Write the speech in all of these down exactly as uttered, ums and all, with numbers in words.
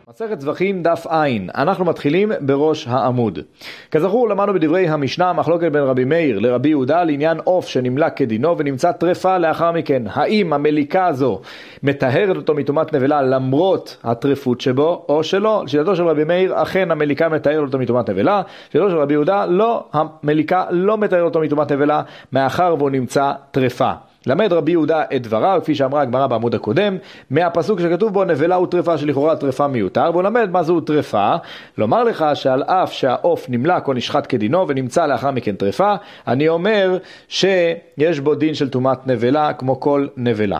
מסכת זבחים דף עין, אנחנו מתחילים בראש העמוד. כזכור למדנו בדברי המשנה מחלוקת בין רבי מאיר לרבי יהודה לעניין עוף שנמלק כדינו ונמצא טרפה לאחר מכן. האם המליקה הזו מטהרת אותו מטומאת נבלה למרות הטרפות שבו או שלא? לשיטתו של רבי מאיר אכן המליקה מטהרת אותו מטומאת נבלה, לשיטתו של רבי יהודה לא, המליקה לא מטהרת אותו מטומאת נבלה מאחר והוא נמצא טרפה. למד רבי יהודה את דבריו, כפי שאמרה הגמרא בעמוד הקודם, מהפסוק שכתוב בו נבלה וטרפה שלכאורה טרפה מיותר, והוא למד מה זו טרפה, לומר לך שעל אף שהעוף נמלק או נשחט כדינו ונמצא לאחר מכן טרפה, אני אומר שיש בו דין של טומאת נבלה כמו כל נבלה.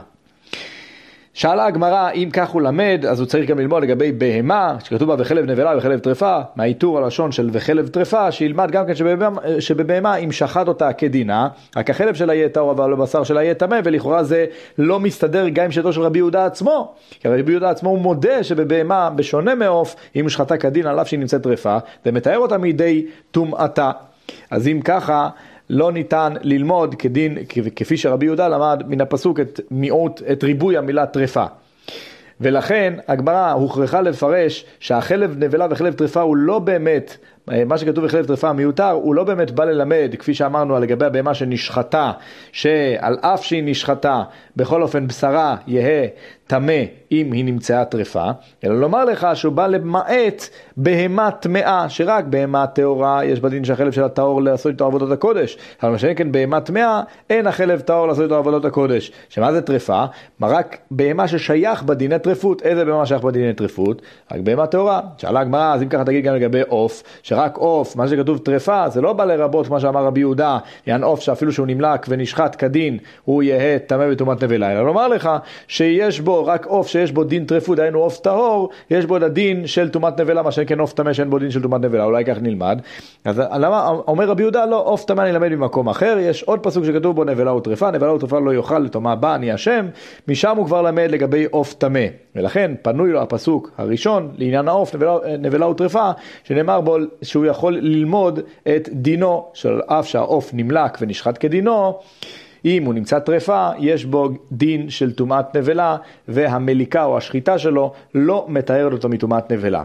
שאלה הגמרא, אם כך הוא למד, אז הוא צריך גם ללמוד לגבי בהמה, שכתוב בה וחלב נבלה וחלב טרפה, מהאיתור הלשון של וחלב טרפה, שילמד גם כן שבבהמה, שבבהמה אם שחט אותה כדינה, רק החלב שלה יהיה טהור אבל הבשר שלה יהיה טמא, ולכאורה זה לא מסתדר גם עם שיטתו של רבי יהודה עצמו, כי רבי יהודה עצמו הוא מודה שבבהמה, בשונה מעוף, אם הוא שחטה כדין על אף שהיא נמצאת טרפה, ומתאר אותה מידי טומאתה. אז אם ככה, לא ניתן ללמוד כדין, כפי שרבי יהודה למד מן הפסוק את מיעוט, את ריבוי המילה טרפה. ולכן הגמרא הוכרחה לפרש שהחלב נבלה וחלב טרפה הוא לא באמת, מה שכתוב בחלב טרפה מיותר, הוא לא באמת בא ללמד, כפי שאמרנו על לגבי הבהמה שנשחטה, שעל אף שהיא נשחטה, בכל אופן בשרה יהא טמא אם היא נמצאה טרפה, אלא לומר לך שהוא בא למעט בהמה טמאה, שרק בהמה טהורה יש בדין שהחלב שלה טהור לעשות איתו עבודות הקודש, אבל משנה כן בהמה טמאה אין החלב טהור לעשות איתו עבודות הקודש. שמה זה טרפה? רק בהמה ששייך בדיני טרפות. איזה בהמה שייך בדיני טרפות? רק בהמה טהורה. שאלה הגמרא, אז אם ככה תגיד גם לגבי עוף, שרק עוף, מה שכתוב טרפה, זה לא בא לרבות מה שאמר רבי יהודה, יען עוף שאפילו שהוא נמלק ונשחט כדין, הוא יהא טמא בטומאת נבלה. אלא לומר לך שיש בו רק עוף שיש בו דין טרפות, היינו עוף טהור, יש בו הדין של טומאת נבלה, מה שכן עוף טמא שאין בו דין של טומאת נבלה, אולי כך נלמד. אז למה אומר רבי יהודה לא, עוף טמא אני למד במקום אחר, יש עוד פסוק שכתוב בו נבלה וטרפה, נבלה וטרפה לא יאכל לטומאה בה אני השם, משם הוא כבר למד לגבי עוף טמא. ולכן פנוי לו הפסוק הראשון לעניין העוף נבלה, נבלה וטרפה, שנאמר בו שהוא יכול ללמוד את דינו של אף שהעוף נמלק ונשחט כדינו, אם הוא נמצא טרפה, יש בו דין של טומאת נבלה, והמליקה או השחיטה שלו לא מטהרת אותו מטומאת נבלה.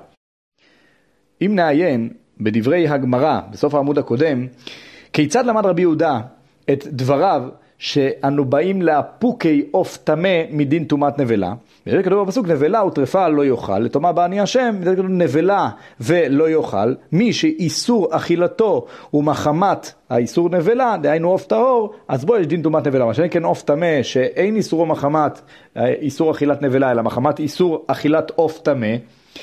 אם נעיין בדברי הגמרא, בסוף העמוד הקודם, כיצד למד רבי יהודה את דבריו שאנו באים לאפוקי עוף טמא מדין טומאת נבלה? וזה כתוב בפסוק נבלה וטרפה לא יאכל, לטומאה בה אני השם, וזה כתוב נבלה ולא יאכל, מי שאיסור אכילתו ומחמת האיסור נבלה, דהיינו עוף טהור, אז בו יש דין טומאת נבלה. מה שאין כן עוף טמא שאין איסורו מחמת איסור אכילת נבלה, אלא מחמת איסור אכילת עוף טמא,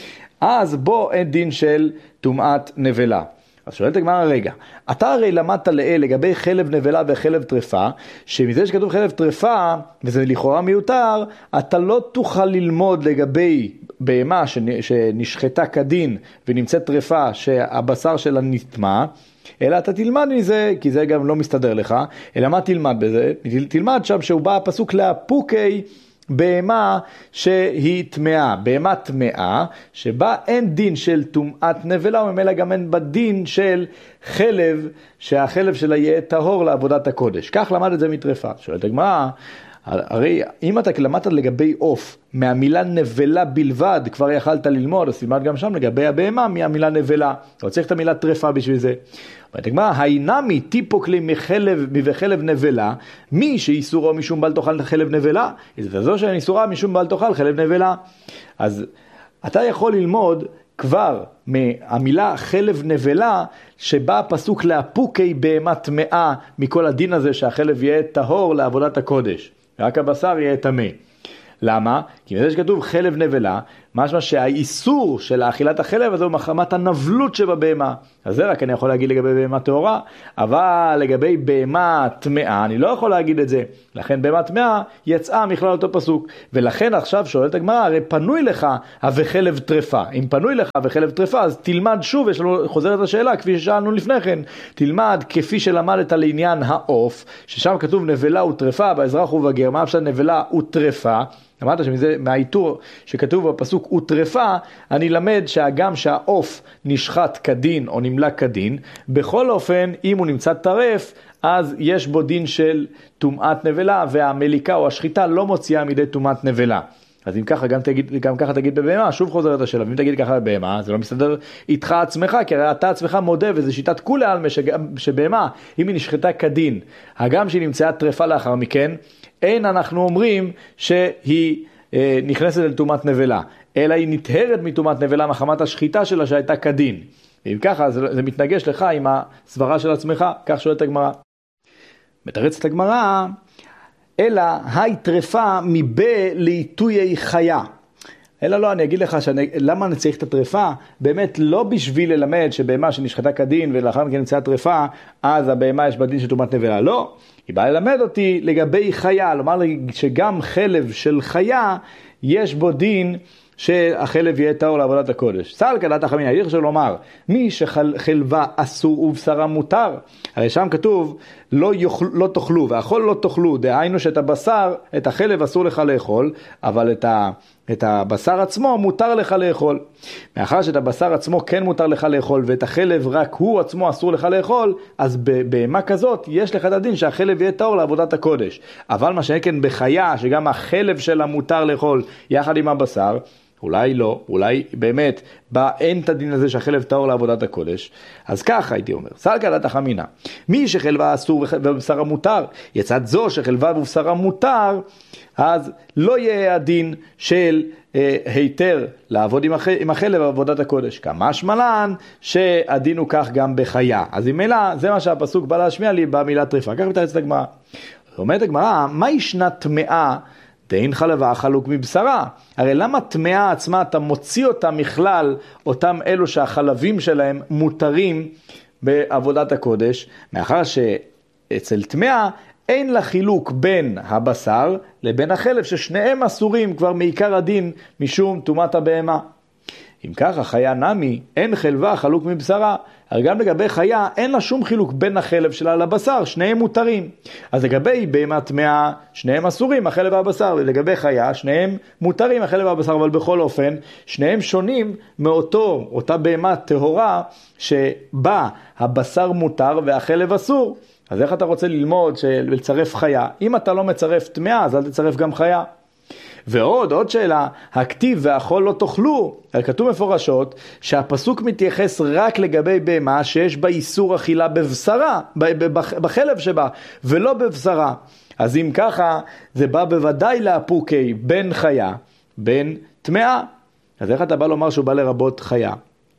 אז בו אין דין של טומאת נבלה. אז שואלת הגמרא, רגע, אתה הרי למדת לאל לגבי חלב נבלה וחלב טרפה, שמזה שכתוב חלב טרפה, וזה לכאורה מיותר, אתה לא תוכל ללמוד לגבי בהמה שנשחטה כדין ונמצאת טרפה שהבשר שלה נטמא, אלא אתה תלמד מזה, כי זה גם לא מסתדר לך, אלא מה תלמד בזה? תלמד שם שהוא בא הפסוק לאפוקי, בהמה שהיא טמאה, בהמה טמאה, שבה אין דין של טומאת נבלה, וממילא גם אין בדין של חלב, שהחלב שלה יהיה טהור לעבודת הקודש. כך למד את זה מטרפה. שואלת הגמרא, הרי אם אתה למדת לגבי עוף, מהמילה נבלה בלבד, כבר יכלת ללמוד, אז תלמד גם שם לגבי הבהמה מהמילה נבלה. לא צריך את המילה טרפה בשביל זה. אומרת הגמרא, הינמי טיפוקלי מחלב מבחלב נבלה, מי שאיסורו משום בעל תאכל חלב נבלה, זה זו שאיסורה משום בעל תאכל חלב נבלה. אז אתה יכול ללמוד כבר מהמילה חלב נבלה, שבא הפסוק לאפוקי בהמה טמאה, מכל הדין הזה שהחלב יהיה טהור לעבודת הקודש, רק הבשר יהיה טמא. למה? כי מזה שכתוב חלב נבלה, משמע שהאיסור של האכילת החלב הזה הוא מחמת הנבלות שבבהמה. אז זה רק אני יכול להגיד לגבי בהמה טהורה, אבל לגבי בהמה טמאה אני לא יכול להגיד את זה. לכן בהמה טמאה יצאה מכלל אותו פסוק. ולכן עכשיו שואלת הגמרא, הרי פנוי לך וחלב טרפה. אם פנוי לך וחלב טרפה, אז תלמד שוב, יש לנו חוזרת השאלה, כפי ששאלנו לפני כן, תלמד כפי שלמדת לעניין העוף, ששם כתוב נבלה וטרפה, באזרח ובגר, מה אפשר נבלה וטרפה? אמרת שמזה, מהאיתור שכתוב בפסוק וטרפה, אני למד שהגם שהעוף נשחט כדין או נמלק כדין, בכל אופן, אם הוא נמצא טרף, אז יש בו דין של טומאת נבלה, והמליקה או השחיטה לא מוציאה מידי טומאת נבלה. אז אם ככה, גם, תגיד, גם ככה תגיד בבהמה, שוב חוזרת השאלה, ואם תגיד ככה בבהמה, זה לא מסתדר איתך עצמך, כי הרי אתה עצמך מודה, וזה שיטת כולי עלמא, שבהמה, אם היא נשחטה כדין, הגם שהיא נמצאה טרפה לאחר מכן, אין אנחנו אומרים שהיא אה, נכנסת אל טומאת נבלה, אלא היא נטהרת מטומאת נבלה מחמת השחיטה שלה שהייתה כדין. ואם ככה, זה, זה מתנגש לך עם הסברה של עצמך, כך שואלת הגמרא. מתרצת הגמרא, אלא היי טרפה מבה לעיתויי חיה. אלא לא, אני אגיד לך שאני, למה אני צריך את הטרפה? באמת לא בשביל ללמד שבהמה שנשחטה כדין ולאחר מכן נמצאה טרפה, אז הבהמה יש בדין של טומאת נבלה. לא, היא באה ללמד אותי לגבי חיה, לומר לי שגם חלב של חיה יש בו דין שהחלב יהיה טהור לעבודת הקודש. סל כדת החמינא, אני חושב לומר, מי שחלבה אסור ובשרה מותר, הרי שם כתוב לא, יאכל, לא תאכלו, והאכול לא תאכלו, דהיינו שאת הבשר, את החלב אסור לך לאכול, אבל את, ה, את הבשר עצמו מותר לך לאכול. מאחר שאת הבשר עצמו כן מותר לך לאכול, ואת החלב רק הוא עצמו אסור לך לאכול, אז בהמה כזאת יש לך את הדין שהחלב יהיה טהור לעבודת הקודש. אבל מה שכן בחיה, שגם החלב שלה מותר לאכול יחד עם הבשר, אולי לא, אולי באמת בא אין את הדין הזה שהחלב טהור לעבודת הקודש. אז ככה הייתי אומר, סל כדת החמינא, מי שחלבה אסור ובשרה מותר, יצד זו שחלבה ובשרה מותר, אז לא יהיה הדין של אה, היתר לעבוד עם, הח... עם החלב בעבודת הקודש. כמשמע לן שהדין הוא כך גם בחיה. אז אם אלא, זה מה שהפסוק בא להשמיע לי במילה טרפה. כך מתרצת הגמרא. אומרת הגמרא, מה ישנה טמאה דאין חלבה חלוק מבשרה? הרי למה טמאה עצמה אתה מוציא אותה מכלל אותם אלו שהחלבים שלהם מותרים בעבודת הקודש? מאחר שאצל טמאה אין לה חילוק בין הבשר לבין החלב, ששניהם אסורים כבר מעיקר הדין משום טומאת הבהמה. אם ככה, חיה נמי, אין חלבה חלוק מבשרה. הרי גם לגבי חיה, אין לה שום חילוק בין החלב שלה לבשר, שניהם מותרים. אז לגבי בהמה טמאה, שניהם אסורים, החלב והבשר, ולגבי חיה, שניהם מותרים, החלב והבשר, אבל בכל אופן, שניהם שונים מאותו, אותה בהמה טהורה, שבה הבשר מותר והחלב אסור. אז איך אתה רוצה ללמוד ולצרף חיה? אם אתה לא מצרף טמאה, אז אל תצרף גם חיה. ועוד, עוד שאלה, הכתיב והאכול לא תאכלו, כתוב מפורשות שהפסוק מתייחס רק לגבי בהמה שיש בה איסור אכילה בבשרה, בחלב שבה, ולא בבשרה. אז אם ככה, זה בא בוודאי להפוקי בין חיה, בין טמאה. אז איך אתה בא לומר שהוא בא לרבות חיה?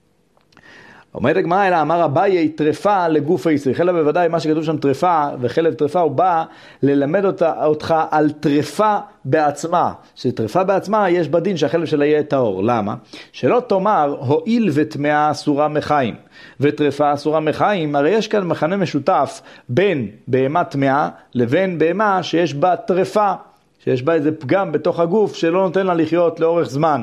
אומרת הגמרא, אלא אמר אביי טרפה לגוף הישראל, אלא בוודאי מה שכתוב שם טרפה וחלב טרפה, הוא בא ללמד אותה, אותך על טרפה בעצמה, שטרפה בעצמה יש בדין שהחלב שלה יהיה טהור. למה? שלא תאמר הועיל וטמאה אסורה מחיים וטרפה אסורה מחיים, הרי יש כאן מכנה משותף בין בהמה טמאה לבין בהמה שיש בה טרפה, שיש בה איזה פגם בתוך הגוף שלא נותן לה לחיות לאורך זמן.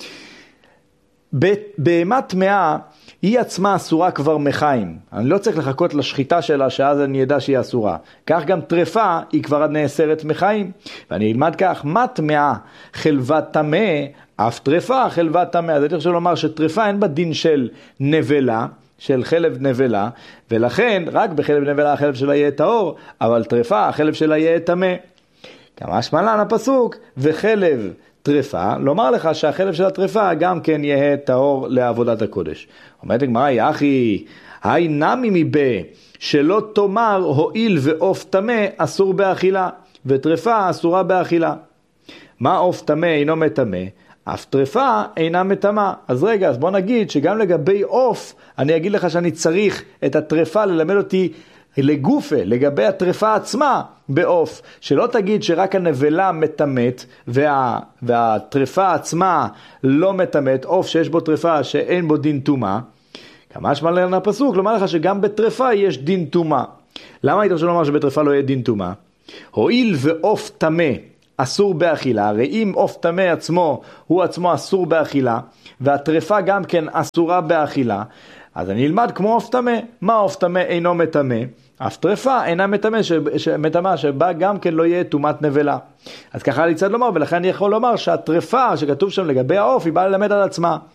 בהמה טמאה היא עצמה אסורה כבר מחיים. אני לא צריך לחכות לשחיטה שלה שאז אני ידע שהיא אסורה. כך גם טרפה היא כבר נאסרת מחיים. ואני אלמד כך, מה טמאה חלבה טמא, אף טרפה חלבה טמא. אז אני חושב לומר שטרפה אין בה דין של נבלה, של חלב נבלה, ולכן רק בחלב נבלה החלב שלה יהיה טהור, אבל טרפה החלב שלה יהיה טמא. כמשמע לן הפסוק, וחלב טרפה, לומר לך שהחלב של הטרפה גם כן יהיה טהור לעבודת הקודש. אומרת הגמרא, יחי, היי נמי מבה, שלא תאמר הועיל ועוף טמא אסור באכילה, וטרפה אסורה באכילה. מה עוף טמא אינו מטמא? אף טרפה אינה מטמאה. אז רגע, אז בוא נגיד שגם לגבי עוף, אני אגיד לך שאני צריך את הטרפה ללמד אותי לגופה, לגבי הטרפה עצמה בעוף, שלא תגיד שרק הנבלה מטמאת וה, והטרפה עצמה לא מטמאת, עוף שיש בו טרפה שאין בו דין טומאה. כמשמע לן הפסוק, לומר לך שגם בטרפה יש דין טומאה. למה היית רוצה לומר שבטרפה לא יהיה דין טומאה? הועיל ועוף טמא אסור באכילה, הרי אם עוף טמא עצמו הוא עצמו אסור באכילה, והטרפה גם כן אסורה באכילה, אז אני אלמד כמו עוף טמא. מה עוף טמא אינו מטמא? אף טרפה אינה מטמא, שמטמא שבה גם כן לא יהיה טומאת נבלה. אז ככה אני צריך לומר, ולכן אני יכול לומר שהטרפה שכתוב שם לגבי העוף היא באה ללמד על עצמה.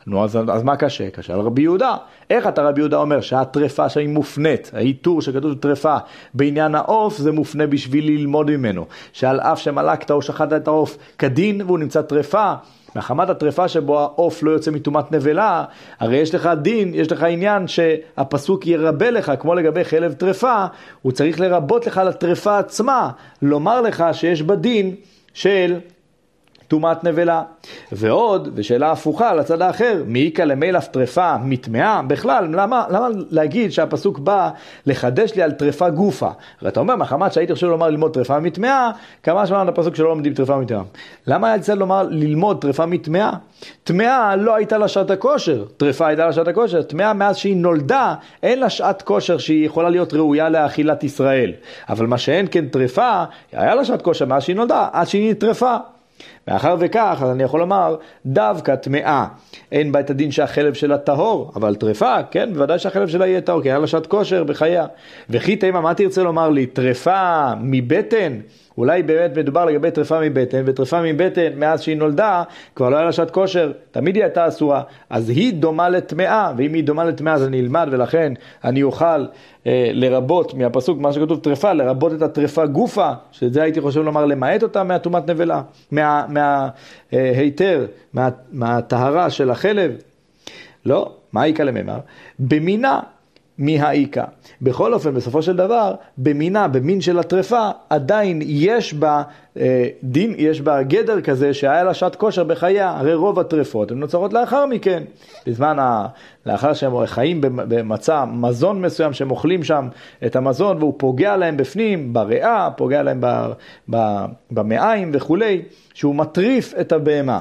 נו, אז, אז מה קשה? קשה על רבי יהודה. איך אתה רבי יהודה אומר שהטרפה שהיא מופנית, העיטור שכתוב טרפה בעניין העוף, זה מופנה בשביל ללמוד ממנו. שעל אף שמלקת או שחטת את העוף כדין והוא נמצא טרפה, מחמת הטרפה שבו העוף לא יוצא מטומאת נבלה, הרי יש לך דין, יש לך עניין שהפסוק ירבה לך, כמו לגבי חלב טרפה, הוא צריך לרבות לך לטרפה עצמה, לומר לך שיש בדין של טומאת נבלה. ועוד, ושאלה הפוכה לצד האחר, מאיקה למילף טרפה מתמאה? בכלל, למה, למה להגיד שהפסוק בא לחדש לי על טרפה גופה? הרי אתה אומר, מחמת שהייתי חושב לומר ללמוד טרפה מתמאה, כמה שמענו הפסוק שלא לומדים טרפה מתמאה. למה היה צריך לומר ללמוד טרפה מתמאה? תמאה לא הייתה לה שעת הכושר, טרפה הייתה לה שעת הכושר. תמאה מאז שהיא נולדה, אין לה שעת כושר שהיא יכולה להיות ראויה לאכילת ישראל. אבל מה שאין כן טרפה, היה לה שעת כושר מאז שהיא נולדה, עד שהיא טרפה. מאחר וכך, אז אני יכול לומר, דווקא טמאה, אין בה את הדין שהחלב שלה טהור, אבל טרפה, כן, בוודאי שהחלב שלה יהיה טהור, כי היה לה שעת כושר בחייה. וכי תימה, מה תרצה לומר לי, טרפה מבטן? אולי באמת מדובר לגבי טרפה מבטן, וטרפה מבטן, מאז שהיא נולדה, כבר לא היה לה שעת כושר, תמיד היא הייתה אסורה, אז היא דומה לטמאה, ואם היא דומה לטמאה, אז אני אלמד, ולכן אני אוכל אה, לרבות מהפסוק, מה שכתוב טרפה, לרבות את הטרפה גופה, שזה הייתי חושב לומר, למעט אותה מהטומאת נבלה, מה, מה, אה, היתר, מה, מהטהרה של החלב. לא, מה העיקה לממר? במינה, מי העיקה. בכל אופן, בסופו של דבר, במינה, במין של הטרפה, עדיין יש בה אה, דין, יש בה גדר כזה שהיה לה שעת כושר בחייה. הרי רוב הטרפות הן נוצרות לאחר מכן. בזמן, ה, לאחר שהם חיים במצע מזון מסוים, שהם אוכלים שם את המזון, והוא פוגע להם בפנים, בריאה, פוגע להם ב, ב, במעיים וכולי, שהוא מטריף את הבהמה.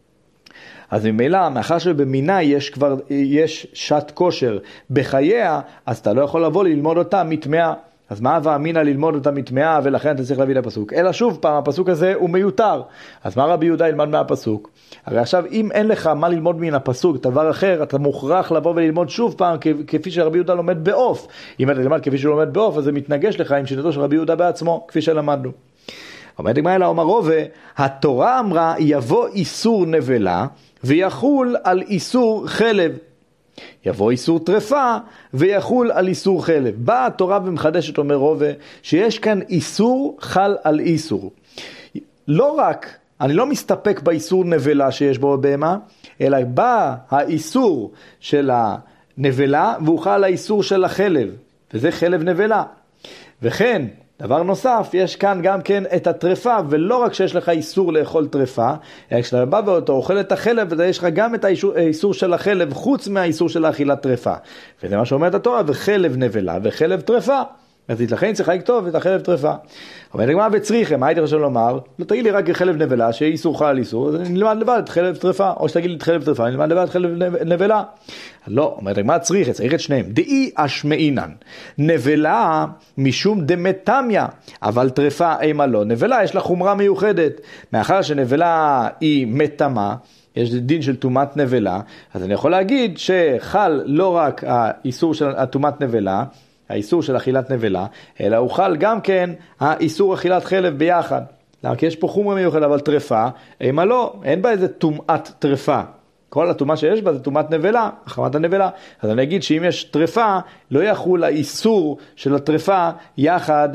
אז ממילא, מאחר שבמינה יש כבר, יש שעת כושר בחייה, אז אתה לא יכול לבוא ללמוד אותה מתמאה. אז מה הווה אמינא ללמוד אותה מתמאה, ולכן אתה צריך להביא לפסוק? אלא שוב פעם, הפסוק הזה הוא מיותר. אז מה רבי יהודה ילמד מהפסוק? הרי עכשיו, אם אין לך מה ללמוד מן הפסוק, דבר אחר, אתה מוכרח לבוא וללמוד שוב פעם, כפי שרבי יהודה לומד בעוף. אם אתה ללמד כפי שהוא לומד בעוף, אז זה מתנגש לך עם שיטתו של רבי יהודה בעצמו, כפי שלמדנו. אומרת הגמרא אלא אומר רובה, התורה אמרה יבוא איסור נבלה ויחול על איסור חלב. יבוא איסור טרפה ויחול על איסור חלב. באה התורה ומחדשת, אומר רובה, שיש כאן איסור חל על איסור. לא רק, אני לא מסתפק באיסור נבלה שיש בו בבהמה, אלא בא האיסור של הנבלה והוא חל על האיסור של החלב, וזה חלב נבלה. וכן, דבר נוסף, יש כאן גם כן את הטרפה, ולא רק שיש לך איסור לאכול טרפה, אלא כשאתה בא ואתה אוכל את החלב, יש לך גם את האיסור של החלב, חוץ מהאיסור של האכילת טרפה. וזה מה שאומרת התורה, וחלב נבלה וחלב טרפה. אז לכן צריך לכתוב את החלב טרפה. אומרת הגמרא וצריכם, מה הייתי חושב לומר? לא תגיד לי רק חלב נבלה, שיהיה איסור חל על איסור, אז אני נלמד לבד את חלב טרפה, או שתגיד לי את חלב טרפה, אני נלמד לבד את חלב נבלה. לא, אומרת הגמרא צריכה, צריך את שניהם. דאי אשמעינן, נבלה משום דמתמיה, אבל טרפה אימה לא. נבלה יש לה חומרה מיוחדת, מאחר שנבלה היא מתמה, יש דין של טומאת נבלה, אז אני יכול להגיד שחל לא רק האיסור של טומאת נבלה, האיסור של אכילת נבלה, אלא הוא חל גם כן האיסור אכילת חלב ביחד. למה? כי יש פה חומרה מיוחד, אבל טרפה, אימה לא, אין בה איזה טומאת טרפה. כל הטומאה שיש בה זה טומאת נבלה, החמת הנבלה. אז אני אגיד שאם יש טרפה, לא יחול האיסור של הטרפה יחד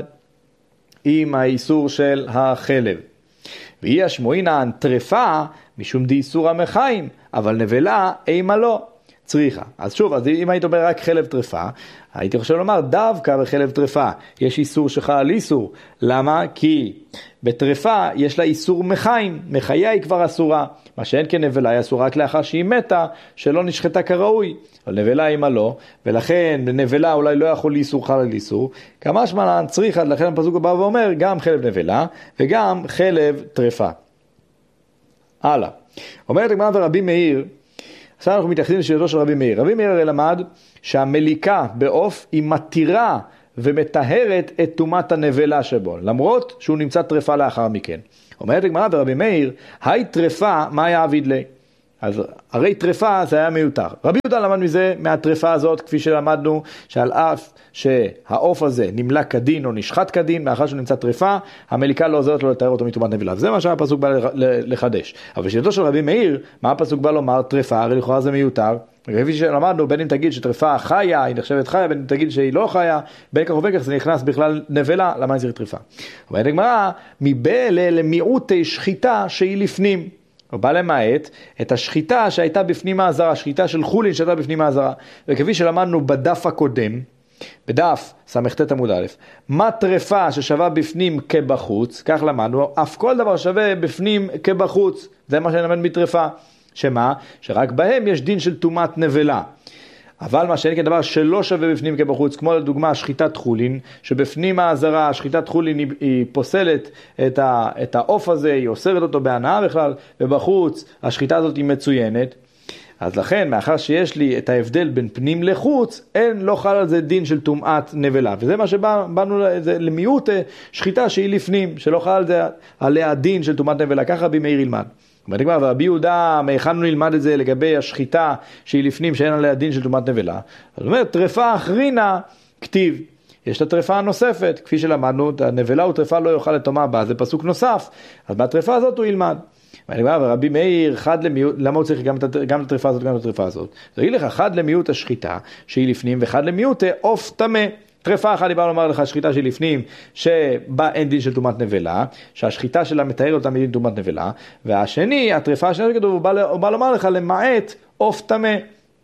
עם האיסור של החלב. והיא השמועינן טרפה משום דאיסור המחיים, אבל נבלה אימה לא. צריכה. אז שוב, אז אם היית אומר רק חלב טרפה, הייתי חושב לומר, דווקא בחלב טרפה יש איסור שחל על איסור. למה? כי בטרפה יש לה איסור מחיים, מחיה היא כבר אסורה. מה שאין כנבלה היא אסורה רק לאחר שהיא מתה, שלא נשחטה כראוי. אבל נבלה אימה לא, ולכן נבלה אולי לא יכול לאיסור חל על איסור. כמה שמלן צריכה, לכן הפסוק הבא ואומר, גם חלב נבלה וגם חלב טרפה. הלאה. אומרת הגמרא ורבי מאיר, עכשיו אנחנו מתייחסים לשאלתו של רבי מאיר. רבי מאיר הרי למד שהמליקה בעוף היא מתירה ומטהרת את טומאת הנבלה שבו, למרות שהוא נמצא טרפה לאחר מכן. אומרת הגמרא ורבי מאיר, היי טרפה, מה יעביד לי? אז הרי טרפה זה היה מיותר. רבי יהודה למד מזה מהטרפה הזאת, כפי שלמדנו, שעל אף שהעוף הזה נמלא כדין או נשחט כדין, מאחר שהוא נמצא טרפה, המליקה לא עוזרת לו לתאר אותו מטומאת נבלה. וזה מה שהפסוק בא לחדש. אבל בשיטתו של רבי מאיר, מה הפסוק בא לומר? טרפה, הרי לכאורה זה מיותר. כפי שלמדנו, בין אם תגיד שטרפה חיה, היא נחשבת חיה, בין אם תגיד שהיא לא חיה, בין כך ובכך זה נכנס בכלל נבלה, למה נזיר טרפה? אומרת הגמרא, מבעלה למיעוטי שחיטה שהיא לפנים. הוא בא למעט את השחיטה שהייתה בפנים העזרה, שחיטה של חולין שהייתה בפנים העזרה. וכפי שלמדנו בדף הקודם, בדף סמכת עמוד א', מה טרפה ששווה בפנים כבחוץ, כך למדנו, אף כל דבר שווה בפנים כבחוץ, זה מה שנלמד מטרפה. שמה? שרק בהם יש דין של טומאת נבלה. אבל מה שאין כן דבר שלא שווה בפנים כבחוץ, כמו לדוגמה שחיטת חולין, שבפנים העזרה, שחיטת חולין היא, היא פוסלת את, ה, את העוף הזה, היא אוסרת אותו בהנאה בכלל, ובחוץ השחיטה הזאת היא מצוינת. אז לכן, מאחר שיש לי את ההבדל בין פנים לחוץ, אין, לא חל על זה דין של טומאת נבלה. וזה מה שבאנו למיעוט שחיטה שהיא לפנים, שלא חל על זה, עליה דין של טומאת נבלה. ככה רבי מאיר ילמד. אומרת כבר, ורבי יהודה, מהיכן נלמד את זה לגבי השחיטה שהיא לפנים, שאין עליה דין של טומאת נבלה. אז אומר, טרפה אחרינה כתיב. יש את הטרפה הנוספת, כפי שלמדנו, הנבלה וטרפה לא יאכל לטומאה בה, זה פסוק נוסף. אז בטרפה הזאת הוא ילמד. ורבי מאיר, חד למיעוט, למה הוא צריך גם את, גם את הטרפה הזאת, גם את הטרפה הזאת? זה יגיד לך, חד למיעוט השחיטה שהיא לפנים, וחד למיעוט עוף טמא. טרפה אחת, אני בא לומר לך, שחיטה שהיא לפנים, שבה אין דין של טומאת נבלה, שהשחיטה שלה מתאר אותה מדין טומאת נבלה, והשני, הטרפה השני, הוא בא, הוא בא לומר לך, למעט עוף טמא.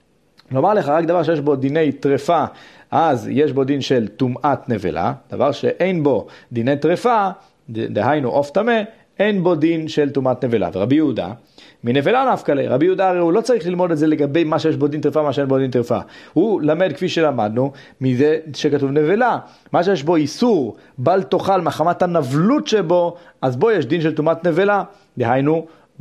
לומר לך, רק דבר שיש בו דיני טרפה, אז יש בו דין של טומאת נבלה, דבר שאין בו דיני טרפה, דהיינו עוף טמא, אין בו דין של טומאת נבלה. ורבי יהודה, מנבלה נפקא ליה, רבי יהודה הרי הוא לא צריך ללמוד את זה לגבי מה שיש בו דין טרפה, מה שאין בו דין טרפה. הוא למד כפי שלמדנו, מזה שכתוב נבלה. מה שיש בו איסור, בל תאכל מחמת הנבלות שבו, אז בו יש דין של טומאת נבלה, דהיינו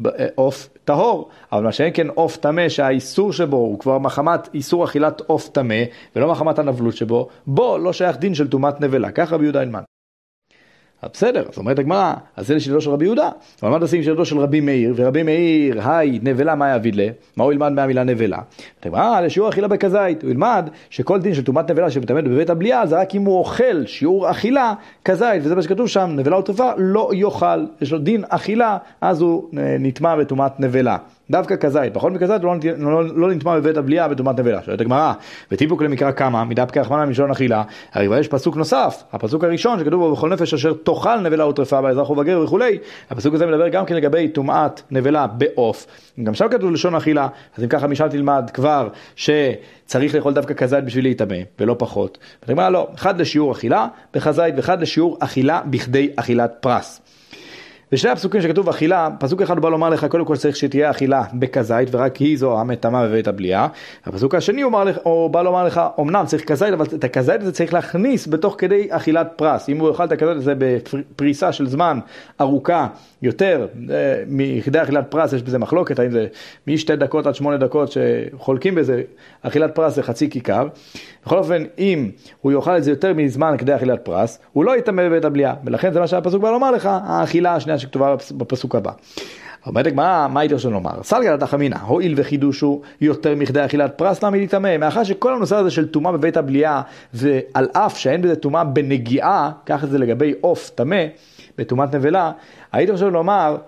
עוף טהור. אבל מה שאין כן עוף טמא, שהאיסור שבו הוא כבר מחמת איסור אכילת עוף טמא, ולא מחמת הנבלות שבו, בו לא שייך דין של טומאת נבלה. כך רבי יהודה ילמד. בסדר, זאת אומרת הגמרא, אז זה לשאלתו של רבי יהודה. אבל מה תעשים לשאלתו של רבי מאיר, ורבי מאיר, היי, נבלה, מה יעביד לה? מה הוא ילמד מהמילה נבלה? הגמרא, לשיעור אכילה בכזית, הוא ילמד שכל דין של טומאת נבלה שמתאמד בבית הבליעה, זה רק אם הוא אוכל שיעור אכילה כזית, וזה מה שכתוב שם, נבלה וטרפה לא יאכל, יש לו דין אכילה, אז הוא נטמע בטומאת נבלה. דווקא כזית, פחות מכזית לא, לא, לא נטמע בבית הבליעה בטומאת נבלה. שואלת הגמרא, וטיפוק למקרא כמה, מדפקא רחמנא מלשון אכילה, הרי יש פסוק נוסף, הפסוק הראשון שכתוב בו בכל נפש אשר תאכל נבלה וטרפה באזרח ובגר וכולי, הפסוק הזה מדבר גם כן לגבי טומאת נבלה בעוף, גם שם כתוב לשון אכילה, אז אם ככה משם תלמד כבר שצריך לאכול דווקא כזית בשביל להיטמא, ולא פחות. הגמרא לא, אחד לשיעור אכילה בכזית ואחד לשיעור אכילה בכדי אכילת פרס. ושני הפסוקים שכתוב אכילה, פסוק אחד הוא בא לומר לך, קודם כל צריך שתהיה אכילה בכזית, ורק היא זו המטמאה בבית הבליעה. הפסוק השני הוא, לך, הוא בא לומר לך, אמנם צריך כזית, אבל את הכזית הזה צריך להכניס בתוך כדי אכילת פרס. אם הוא יאכל את הכזית הזה בפריסה של זמן ארוכה יותר, מכדי אכילת פרס יש בזה מחלוקת, האם זה משתי דקות עד שמונה דקות שחולקים בזה, אכילת פרס זה חצי כיכר. בכל אופן, אם הוא יאכל את זה יותר מזמן כדי אכילת פרס, הוא לא יטמא בבית הבליעה, ולכן זה מה שהפסוק בא לומר לך, האכילה השנייה שכתובה בפסוק הבא. אומרת הגמרא, מה הייתי רוצה לומר? סלגא דתא חמינא, הואיל וחידושו יותר מכדי אכילת פרס, למה להיטמא? מאחר שכל הנושא הזה של טומאה בבית הבליעה, ועל אף שאין בזה טומאה בנגיעה, כך זה לגבי עוף טמא, בטומאת נבלה, הייתי רוצה לומר,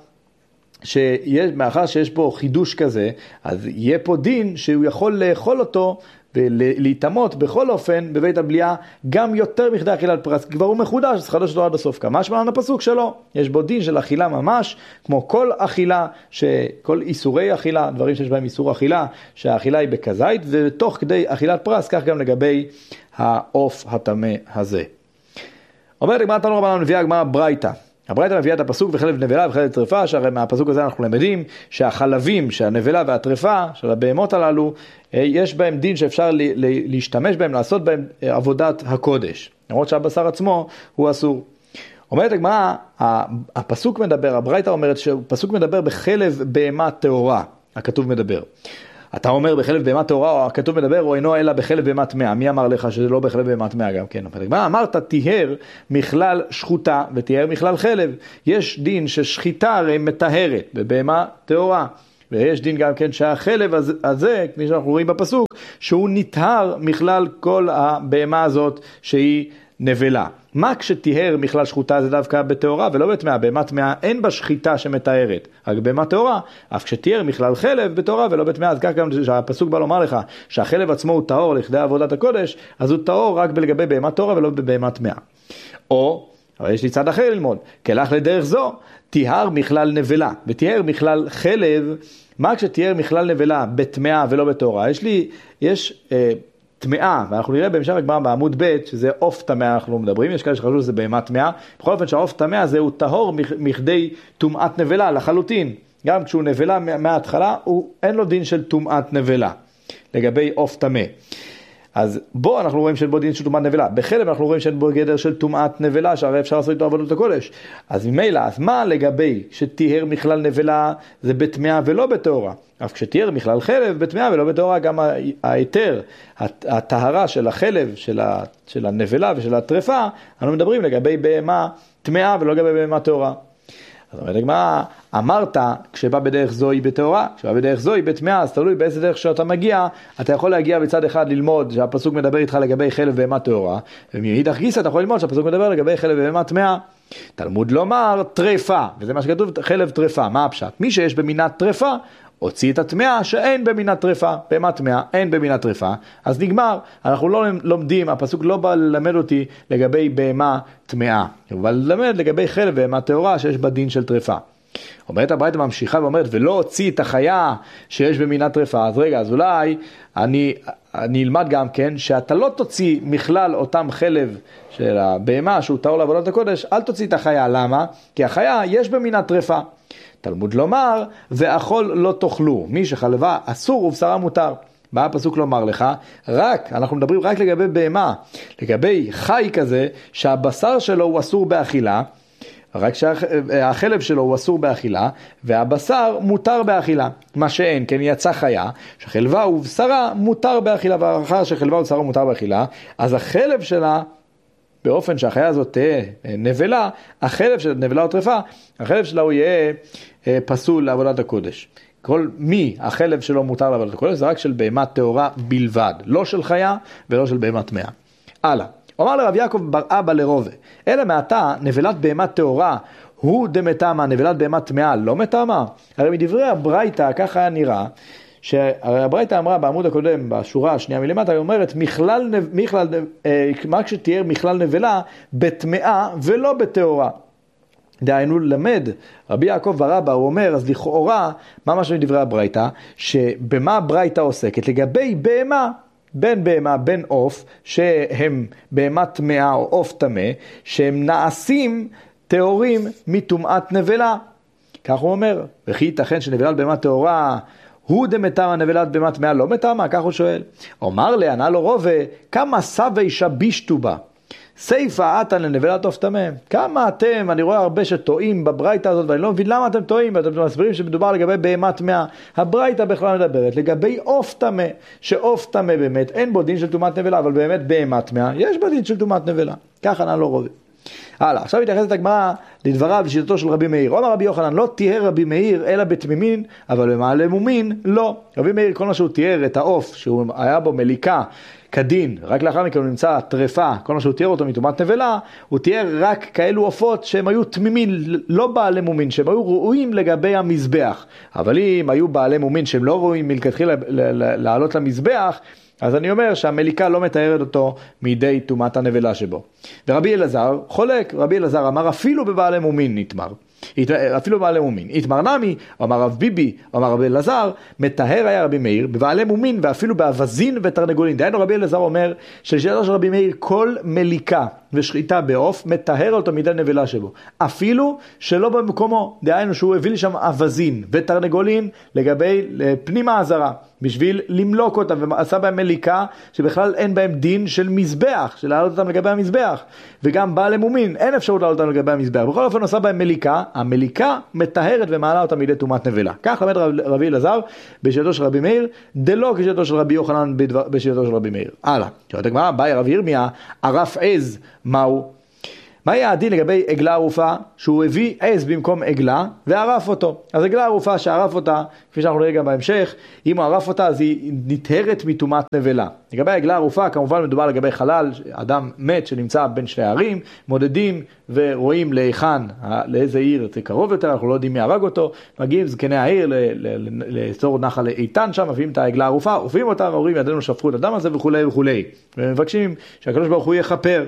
שמאחר שיש פה חידוש כזה, אז יהיה פה דין שהוא יכול לאכול אותו, ולהתאמות בכל אופן בבית הבליעה גם יותר מכדי אכילת פרס, כבר הוא מחודש, אז חדש לו עד הסוף. כמה שמענו הפסוק שלו, יש בו דין של אכילה ממש, כמו כל אכילה, כל איסורי אכילה, דברים שיש בהם איסור אכילה, שהאכילה היא בכזית, ותוך כדי אכילת פרס, כך גם לגבי העוף הטמא הזה. אומרת הגמרא תנו רבנן, מביאה הגמרא ברייתא. הברייתא מביאה את הפסוק וחלב נבלה וחלב טרפה, שהרי מהפסוק הזה אנחנו למדים שהחלבים, שהנבלה והטרפה של הבהמות הללו, יש בהם דין שאפשר להשתמש בהם, לעשות בהם עבודת הקודש. למרות שהבשר עצמו הוא אסור. אומרת הגמרא, הפסוק מדבר, הברייתא אומרת שהפסוק מדבר בחלב בהמה טהורה, הכתוב מדבר. אתה אומר בחלב בהמה טהורה, או הכתוב מדבר, או אינו אלא בחלב בהמה טמאה. מי אמר לך שזה לא בחלב בהמה טמאה גם כן? מה אמרת? תיהר מכלל שחוטה ותיהר מכלל חלב. יש דין ששחיטה הרי מטהרת בבהמה טהורה. ויש דין גם כן שהחלב הזה, כפי שאנחנו רואים בפסוק, שהוא נטהר מכלל כל הבהמה הזאת שהיא נבלה. מה כשתיהר מכלל שחוטה זה דווקא בתאורה ולא בטמאה? בהמה טמאה אין בה שחיטה שמתארת, רק בהמה טהורה. אף כשתיהר מכלל חלב בתאורה ולא בטמאה, אז כך גם שהפסוק בא לומר לך שהחלב עצמו הוא טהור לכדי עבודת הקודש, אז הוא טהור רק לגבי בהמה טהורה ולא בבהמה טמאה. או, אבל יש לי צד אחר ללמוד, כלך לדרך זו, תיהר מכלל נבלה, ותיהר מכלל חלב. מה כשתיהר מכלל נבלה בטמאה ולא בתאורה? יש לי, יש אה, טמאה, ואנחנו נראה בהמשך הגמרא בעמוד ב' שזה עוף טמאה אנחנו מדברים, יש כאלה שחשבו שזה בהמה טמאה, בכל אופן שהעוף טמאה זה הוא טהור מכדי טומאת נבלה לחלוטין, גם כשהוא נבלה מההתחלה, הוא, אין לו דין של טומאת נבלה, לגבי עוף טמא. אז בו אנחנו רואים שאין בו דין של טומאת נבלה, בחלב אנחנו רואים שאין בו גדר של טומאת נבלה, שהרי אפשר לעשות איתו עבודת הקודש. אז ממילא, אז מה לגבי שתיהר מכלל נבלה זה בטמאה ולא בתאורה? אף כשתיהר מכלל חלב בטמאה ולא בתאורה, גם ההיתר, הטהרה של החלב, של, ה, של הנבלה ושל הטרפה, אנחנו מדברים לגבי בהמה טמאה ולא לגבי בהמה תאורה. אז אומרת הגמרא, אמרת כשבא בדרך זוהי בתאורה, כשבא בדרך זוהי בטמאה, אז תלוי באיזה דרך שאתה מגיע, אתה יכול להגיע בצד אחד ללמוד שהפסוק מדבר איתך לגבי חלב בהמה תאורה, ומאידך גיסא אתה יכול ללמוד שהפסוק מדבר לגבי חלב בהמה טמאה. תלמוד לומר טרפה, וזה מה שכתוב, חלב טרפה. מה הפשט? מי שיש במינת טרפה, הוציא את הטמאה שאין במינת טרפה, בהמה טמאה אין במינת טרפה, אז נגמר. אנחנו לא לומדים, הפסוק לא בא ללמד אותי לגבי בהמה טמאה, הוא בא ללמד לגבי חלב בהמה טהורה שיש בה דין של טרפה. אומרת הברייתא ממשיכה ואומרת, ולא הוציא את החיה שיש במינת טרפה. אז רגע, אז אולי אני, אני אלמד גם כן שאתה לא תוציא מכלל אותם חלב של הבהמה שהוא טהור לעבודת הקודש, אל תוציא את החיה. למה? כי החיה יש במינת טרפה. תלמוד לומר, ואכול לא תאכלו, מי שחלבה אסור ובשרה מותר. מה הפסוק לומר לך? רק, אנחנו מדברים רק לגבי בהמה, לגבי חי כזה שהבשר שלו הוא אסור באכילה, רק שהחלב שלו הוא אסור באכילה, והבשר מותר באכילה. מה שאין, כן יצא חיה, שחלבה ובשרה מותר באכילה, ואחר שחלבה ובשרה מותר באכילה, אז החלב שלה, באופן שהחיה הזאת תהיה נבלה, החלב של נבלה או טרפה, החלב שלה הוא יהיה פסול לעבודת הקודש. כל מי החלב שלו מותר לעבודת הקודש, זה רק של בהמה טהורה בלבד, לא של חיה ולא של בהמה טמאה. הלאה. אומר לרב יעקב בר אבא לרובה, אלא מעתה נבלת בהמה טהורה הוא דמתמה, נבלת בהמה טמאה לא מתמה? הרי מדברי הברייתא ככה היה נראה, שהרי הברייתא אמרה בעמוד הקודם, בשורה השנייה מלמטה, היא אומרת, מכלל, מכלל, מה כשתיאר מכלל נבלה בטמאה ולא בטהורה. דהיינו למד, רבי יעקב בר אבא, הוא אומר, אז לכאורה, מה משהו מדברי הברייתא, שבמה הברייתא עוסקת? לגבי בהמה, בין בהמה, בין עוף, שהם בהמה טמאה או עוף טמא, שהם נעשים טהורים מטומאת נבלה. כך הוא אומר, וכי ייתכן שנבלה בהמה טהורה, הוא דמתמה נבלת בהמה טמאה לא מתמה? כך הוא שואל. אומר לי, ענה לו רובה, כמה סבי שבישתו בה? סייפה עתן לנבלת עוף טמא. כמה אתם, אני רואה הרבה שטועים בברייתא הזאת, ואני לא מבין למה אתם טועים, ואתם מסבירים שמדובר לגבי בהמה טמאה. הברייתא בכלל מדברת לגבי עוף טמא, שעוף טמא באמת אין בו דין של טומאת נבלה, אבל באמת בהמה טמאה יש בו דין של טומאת נבלה. כך ענה לו רובה. הלאה, עכשיו התייחסת הגמרא לדבריו לשיטתו של רבי מאיר. אומר רבי יוחנן, לא תיאר רבי מאיר אלא בתמימין, אבל במעלה מומין לא. רבי מאיר, כל מה שהוא תיאר את העוף, שהוא היה בו מליקה כדין, רק לאחר מכן הוא נמצא טרפה, כל מה שהוא תיאר אותו מטומאת נבלה, הוא תיאר רק כאלו עופות שהם היו תמימין, לא בעלי מומין, שהם היו ראויים לגבי המזבח. אבל אם היו בעלי מומין שהם לא ראויים מלכתחילה לעלות למזבח, אז אני אומר שהמליקה לא מתארת אותו מידי טומאת הנבלה שבו. ורבי אלעזר חולק, רבי אלעזר אמר אפילו בבעלי מומין נתמר. אפילו בבעלי מומין. התמר נמי, אמר רב ביבי, אמר רבי אלעזר, מטהר היה רבי מאיר בבעלי מומין ואפילו באבזין ותרנגולין. דהיינו רבי אלעזר אומר שלשיטתו של רבי מאיר כל מליקה ושחיטה בעוף מטהר אותו מידי נבלה שבו. אפילו שלא במקומו, דהיינו שהוא הביא לי שם אבזין ותרנגולין לגבי פנים העזרה, בשביל למלוק אותם, ועשה בהם מליקה שבכלל אין בהם דין של מזבח, של להעלות אותם לגבי המזבח, וגם בעלי מומין, אין אפשרות להעלות אותם לגבי המזבח. בכל אופן עשה בהם מליקה, המליקה מטהרת ומעלה אותם מידי טומאת נבלה. כך למד רבי אלעזר בשיטתו של רבי מאיר, דלא כשיטתו של רבי יוחנן בשיטתו של רבי מאיר. הלאה, שואלת הגמרא, באי רב ירמיה, ערף עז, מהו? מה היה הדין לגבי עגלה ערופה? שהוא הביא עז במקום עגלה וערף אותו. אז עגלה ערופה שערף אותה, כפי שאנחנו נראה גם בהמשך, אם הוא ערף אותה אז היא נטהרת מטומאת נבלה. לגבי העגלה ערופה כמובן מדובר לגבי חלל, אדם מת שנמצא בין שני ערים, מודדים ורואים להיכן, לאיזה עיר זה קרוב יותר, אנחנו לא יודעים מי הרג אותו, מגיעים זקני העיר לאזור נחל איתן שם, מביאים את העגלה ערופה, עופים אותה ואומרים ידינו שפכו את הדם הזה וכו' וכו'. ומבקשים שהקדוש ברוך הוא יכפר.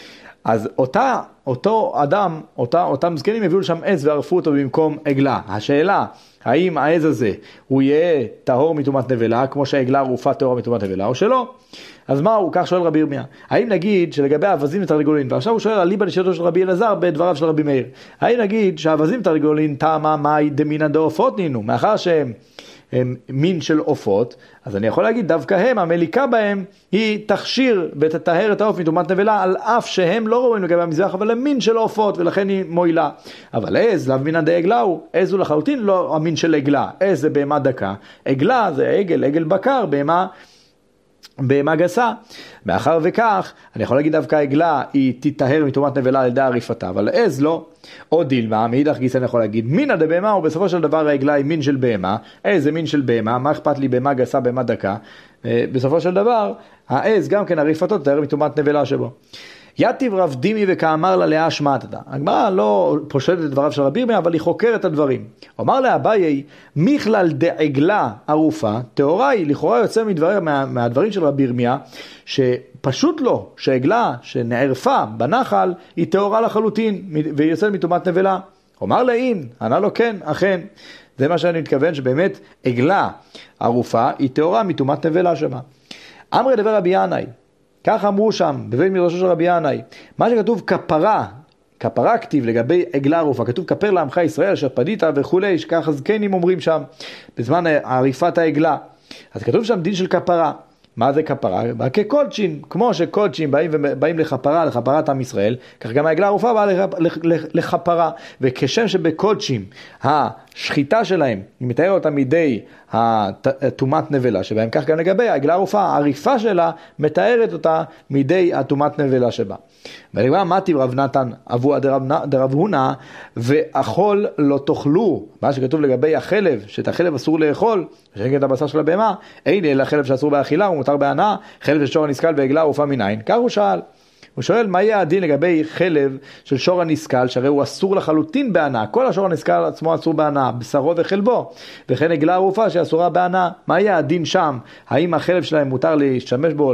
אז אותה, אותו אדם, אותה, אותם זקנים הביאו לשם עז וערפו אותו במקום עגלה. השאלה, האם העז הזה הוא יהיה טהור מטומאת נבלה, כמו שהעגלה ערופה טהורה מטומאת נבלה, או שלא? אז מה הוא? כך שואל רבי ירמיה. האם נגיד שלגבי האווזים ותרנגולין, ועכשיו הוא שואל על ליבא דשיטתו של רבי אלעזר בדבריו של רבי מאיר, האם נגיד שהאווזים ותרנגולין טעמה מאי דמינא דעופות נינו, מאחר שהם הם מין של עופות, אז אני יכול להגיד דווקא הם, המליקה בהם היא תכשיר ותטהר את העוף מטומאת נבלה, על אף שהם לא רואים לגבי המזבח, אבל הם מין של עופות ולכן היא מועילה. אבל עז, לאו מינא דעגלה הוא, עז הוא לחלוטין לא המין של עגלה, עז זה בהמה דקה, עגלה זה עגל, עגל בקר, בהמה בהמה גסה. מאחר וכך, אני יכול להגיד דווקא עגלה היא תטהר מטומאת נבלה על ידי עריפתה, אבל עז לא. או דילמה, מאידך גיסא אני יכול להגיד מינא דבהמה, ובסופו של דבר העגלה היא מין של בהמה, עז זה מין של בהמה, מה אכפת לי בהמה גסה, בהמה דקה? בסופו של דבר, העז גם כן עריפתו תטהר מטומאת נבלה שבו. יתיב רב דימי וכאמר לה לאה שמעתא. הגמרא לא פושטת את דבריו של רבי ירמיה, אבל היא חוקרת את הדברים. אמר לאביי, מכלל דעגלה ערופה, טהורה היא, לכאורה יוצא מדבר, מה, מהדברים של רבי ירמיה, שפשוט לא, שעגלה שנערפה בנחל, היא טהורה לחלוטין, והיא יוצאת מטומאת נבלה. אמר לאין, ענה לו כן, אכן. זה מה שאני מתכוון, שבאמת עגלה ערופה, היא טהורה מטומאת נבלה שמה. אמרי דבר רבי ינאי, כך אמרו שם, בבית מדרשו של רבי ינאי, מה שכתוב כפרה, כפרה כתיב לגבי עגלה ערופה, כתוב כפר לעמך ישראל, אשר פדית וכולי, שככה זקנים אומרים שם, בזמן עריפת העגלה. אז כתוב שם דין של כפרה. מה זה כפרה? כקודשין, כמו שקודשין באים, באים לחפרה, לחפרת עם ישראל, כך גם העגלה ערופה באה לחפרה, וכשם שבקודשין השחיטה שלהם, היא מתארת אותה מידי הטומאת נבלה שבהם, כך גם לגבי העגלה ערופה, העריפה שלה מתארת אותה מידי הטומאת נבלה שבה. ולגבי מתי רב נתן אבוה דרב הונא, ואכול לא תאכלו, מה שכתוב לגבי החלב, שאת החלב אסור לאכול, ושנגד הבשר של הבהמה, אין אלא חלב שאסור באכילה, הוא מותר בהנאה, חלב של שור הנסקל ועגלה ערופה מניין. כך הוא שאל. הוא שואל מה יהיה הדין לגבי חלב של שור הנסקל, שהרי הוא אסור לחלוטין בהנאה, כל השור הנסקל עצמו אסור בהנאה, בשרו וחלבו, וכן עגלה ערופה שאסורה בהנאה, מה יהיה הדין שם? האם החלב שלהם מותר להשתמש בו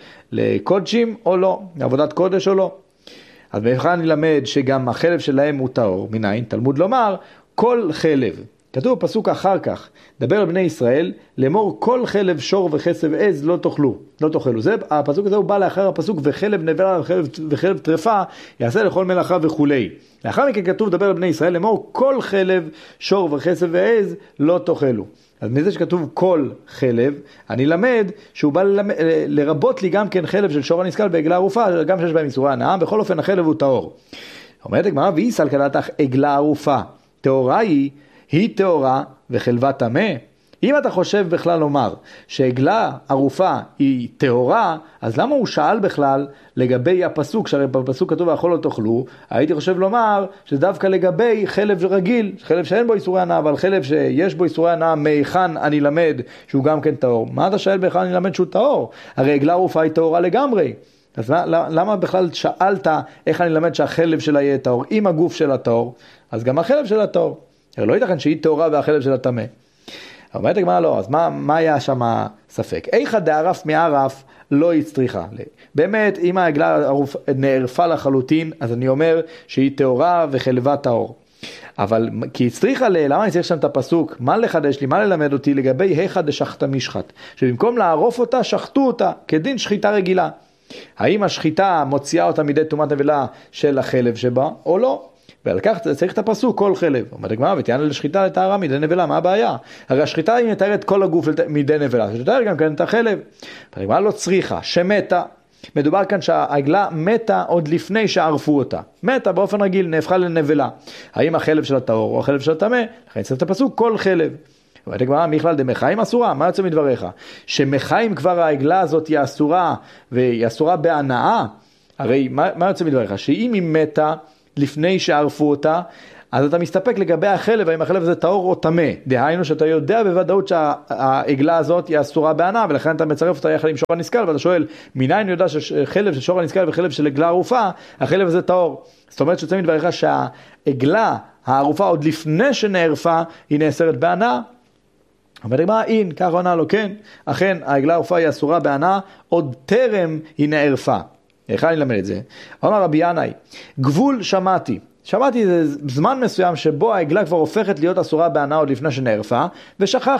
לקודשים או לא, לעבודת קודש או לא? אז בכלל נלמד שגם החלב שלהם הוא טהור, מניין? תלמוד לומר, כל חלב, כתוב פסוק אחר כך, דבר לבני ישראל, לאמור כל חלב שור וחסב עז לא תאכלו, לא תאכלו. זה, הפסוק הזה הוא בא לאחר הפסוק, וחלב נבלה וחלב, וחלב טרפה, יעשה לכל מלאכה וכולי. לאחר מכן כתוב, דבר לבני ישראל, לאמור כל חלב שור וחסב ועז לא תאכלו. אז מזה שכתוב כל חלב, אני למד שהוא בא ללמד, לרבות לי גם כן חלב של שור הנסקל בעגלה ערופה, גם שיש בהם איסורי הנאה, בכל אופן החלב הוא טהור. אומרת הגמרא, והיא סלקלתך עגלה ערופה, טהורה היא, היא טהורה וחלבה טמא. אם אתה חושב בכלל לומר שעגלה ערופה היא טהורה, אז למה הוא שאל בכלל לגבי הפסוק, שהרי בפסוק כתוב ואכול לא תאכלו, הייתי חושב לומר שדווקא לגבי חלב רגיל, חלב שאין בו איסורי הנאה, אבל חלב שיש בו איסורי הנאה, מהיכן אני למד שהוא גם כן טהור? מה אתה שואל בכלל אני למד שהוא טהור? הרי עגלה ערופה היא טהורה לגמרי. אז למה בכלל שאלת איך אני למד שהחלב שלה יהיה טהור? אם הגוף שלה טהור, אז גם החלב שלה טהור. הרי לא ייתכן שהיא טהורה והחלב שלה טמא. אומרת הגמרא לא, אז מה, מה היה שם ספק? איכא דערף מערף לא הצריכה. באמת, אם העגלה נערפה לחלוטין, אז אני אומר שהיא טהורה וחלבה טהור. אבל כי הצריכה ל... למה אני צריך שם את הפסוק? מה לחדש לי? מה ללמד אותי לגבי היכא דשחתא משחת? שבמקום לערוף אותה, שחטו אותה, כדין שחיטה רגילה. האם השחיטה מוציאה אותה מידי טומאת נבלה של החלב שבה, או לא? ועל כך צריך את הפסוק כל חלב. אומרת הגמרא, ותענה לשחיטה לטהרה מידי נבלה, מה הבעיה? הרי השחיטה היא מתארת כל הגוף מידי נבלה, שתתאר גם כן את החלב. הגמרא לא צריכה, שמתה. מדובר כאן שהעגלה מתה עוד לפני שערפו אותה. מתה באופן רגיל, נהפכה לנבלה. האם החלב של הטהור או החלב של הטמא? לכן צריך את הפסוק כל חלב. אומרת הגמרא, מכלל דמחיים אסורה? מה יוצא מדבריך? שמחיים כבר העגלה הזאת היא אסורה, והיא אסורה בהנאה. הרי מה, מה יוצא מדבריך? שאם היא מתה לפני שערפו אותה, אז אתה מסתפק לגבי החלב, האם החלב הזה טהור או טמא. דהיינו שאתה יודע בוודאות שהעגלה הזאת היא אסורה בהנאה, ולכן אתה מצרף אותה יחד עם שור הנסכל, ואתה שואל, מניין יודע שחלב של שור הנסכל וחלב של עגלה ערופה, החלב הזה טהור. זאת אומרת שיוצא מדבריך שהעגלה הערופה עוד לפני שנערפה, היא נאסרת בהנאה. אבל מה, אין, כך עונה לו, כן, אכן העגלה הערופה היא אסורה בהנאה, עוד טרם היא נערפה. איך אני למד את זה? אומר רבי ינאי, גבול שמעתי. שמעתי זה זמן מסוים שבו העגלה כבר הופכת להיות אסורה בהנאה עוד לפני שנערפה, ושכח